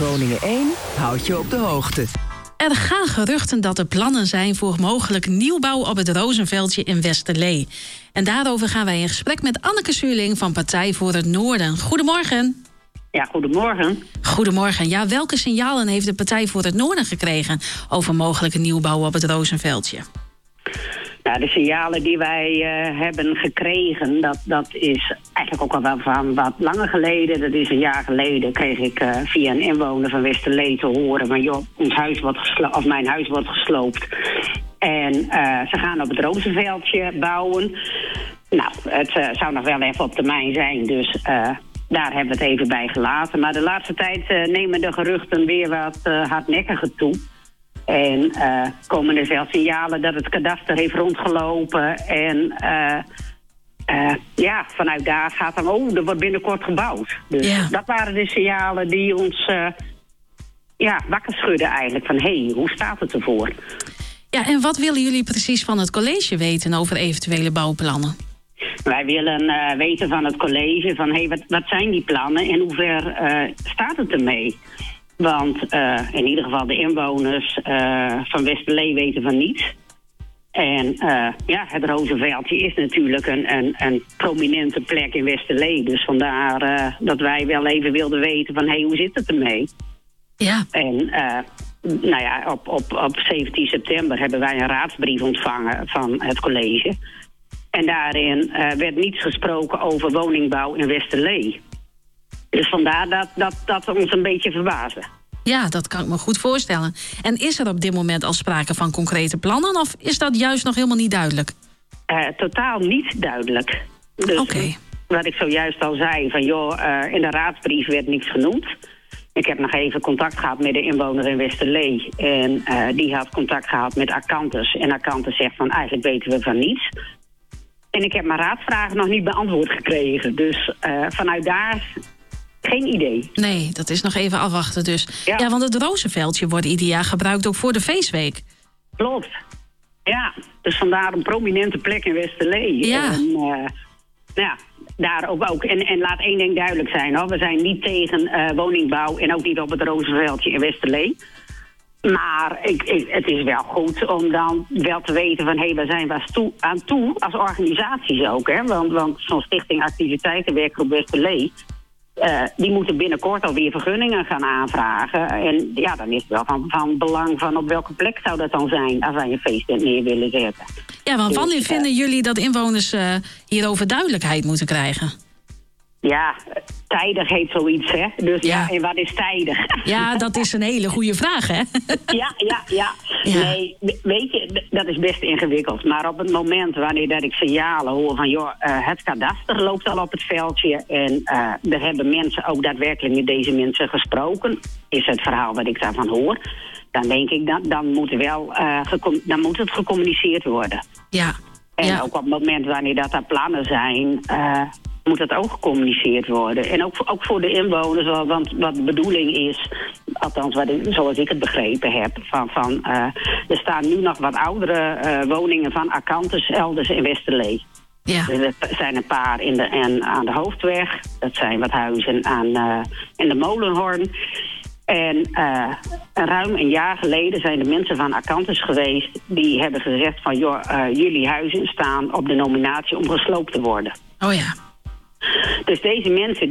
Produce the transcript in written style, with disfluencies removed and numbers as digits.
Groningen 1 houdt je op de hoogte. Er gaan geruchten dat er plannen zijn voor mogelijk nieuwbouw op het Rozenveldje in Westerlee. En daarover gaan wij in gesprek met Anneke Zuurling van Partij voor het Noorden. Goedemorgen. Ja, goedemorgen. Goedemorgen. Ja, welke signalen heeft de Partij voor het Noorden gekregen over mogelijke nieuwbouw op het Rozenveldje? Nou, de signalen die wij hebben gekregen, dat is eigenlijk ook al wel van wat langer geleden. Dat is een jaar geleden, kreeg ik via een inwoner van Westerlee te horen van joh, mijn huis wordt gesloopt. En ze gaan op het Rozenveldje bouwen. Nou, het zou nog wel even op termijn zijn, dus daar hebben we het even bij gelaten. Maar de laatste tijd nemen de geruchten weer wat hardnekkiger toe. En komen er zelfs signalen dat het kadaster heeft rondgelopen. En vanuit daar gaat dan, er wordt binnenkort gebouwd. Dus dat waren de signalen die ons wakker schudden eigenlijk. Van hoe staat het ervoor? Ja, en wat willen jullie precies van het college weten over eventuele bouwplannen? Wij willen weten van het college van wat zijn die plannen en hoe ver staat het ermee? Want in ieder geval de inwoners van Westerlee weten van niets. En het Rozenveldje is natuurlijk een prominente plek in Westerlee. Dus vandaar dat wij wel even wilden weten van hoe zit het ermee? Ja. En op 17 september hebben wij een raadsbrief ontvangen van het college. En daarin werd niets gesproken over woningbouw in Westerlee. Dus vandaar dat ons een beetje verbazen. Ja, dat kan ik me goed voorstellen. En is er op dit moment al sprake van concrete plannen of is dat juist nog helemaal niet duidelijk? Totaal niet duidelijk. Dus wat ik zojuist al zei, van in de raadsbrief werd niets genoemd. Ik heb nog even contact gehad met de inwoner in Westerlee. En die had contact gehad met Akantus. En Akantus zegt van eigenlijk weten we van niets. En ik heb mijn raadsvragen nog niet beantwoord gekregen. Dus vanuit daar geen idee. Nee, dat is nog even afwachten dus. Ja, want het Rozenveldje wordt ieder jaar gebruikt ook voor de feestweek. Klopt. Ja, dus vandaar een prominente plek in Westerlee. Ja. En, daar ook. En laat één ding duidelijk zijn, hoor. We zijn niet tegen woningbouw en ook niet op het Rozenveldje in Westerlee. Maar het is wel goed om dan wel te weten van waar zijn we aan toe als organisaties ook. Hè? Want zo'n stichting Activiteitenwerkgroep Westerlee, die moeten binnenkort alweer vergunningen gaan aanvragen. En dan is het wel van belang van op welke plek zou dat dan zijn als wij een feesttent neer willen zetten. Ja, want wanneer vinden jullie dat inwoners hierover duidelijkheid moeten krijgen? Ja, tijdig heet zoiets, hè? Dus en wat is tijdig? Ja, dat is een hele goede vraag, hè? Ja. Nee, weet je, dat is best ingewikkeld. Maar op het moment wanneer dat ik signalen hoor van het kadaster loopt al op het veldje en er hebben mensen ook daadwerkelijk met deze mensen gesproken, is het verhaal wat ik daarvan hoor, dan denk ik dan moet het gecommuniceed worden. Ja. En ook op het moment wanneer dat er plannen zijn, moet dat ook gecommuniceerd worden. En ook voor de inwoners, want wat de bedoeling is, althans zoals ik het begrepen heb, er staan nu nog wat oudere woningen van Akantus elders in Westerlee. Ja. Dus er zijn een paar aan de Hoofdweg. Dat zijn wat huizen in de Molenhoorn. En ruim een jaar geleden zijn de mensen van Akantus geweest, die hebben gezegd van jullie huizen staan op de nominatie om gesloopt te worden. Oh ja. Dus deze mensen